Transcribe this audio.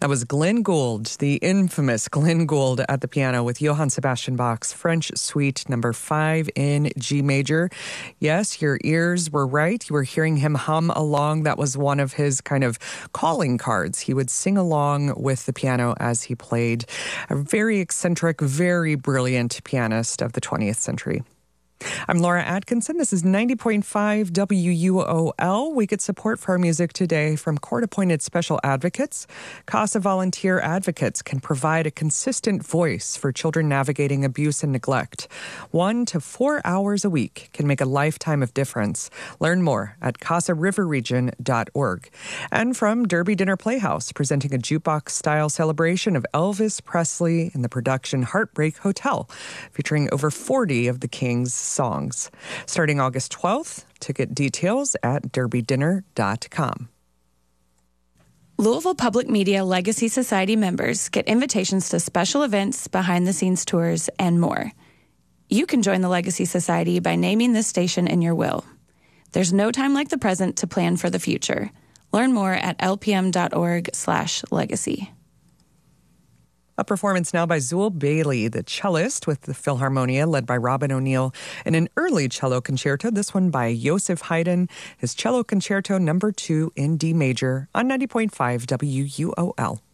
That was Glenn Gould, the infamous Glenn Gould at the piano with Johann Sebastian Bach's French Suite number 5 in G major. Yes, your ears were right. You were hearing him hum along. That was one of his kind of calling cards. He would sing along with the piano as he played. A very eccentric, very brilliant pianist of the 20th century. I'm Laura Atkinson. This is 90.5 WUOL. We get support for our music today from court-appointed special advocates. CASA volunteer advocates can provide a consistent voice for children navigating abuse and neglect. 1 to 4 hours a week can make a lifetime of difference. Learn more at casariverregion.org. And from Derby Dinner Playhouse, presenting a jukebox-style celebration of Elvis Presley in the production Heartbreak Hotel, featuring over 40 of the King's songs. Starting August 12th, ticket details at derbydinner.com. Louisville Public Media Legacy Society members get invitations to special events, behind-the-scenes tours, and more. You can join the Legacy Society by naming this station in your will. There's no time like the present to plan for the future. Learn more at lpm.org/legacy. A performance now by Zool Bailey, the cellist with the Philharmonia, led by Robin O'Neill, in an early cello concerto, this one by Joseph Haydn, his cello concerto number 2 in D major on 90.5 WUOL.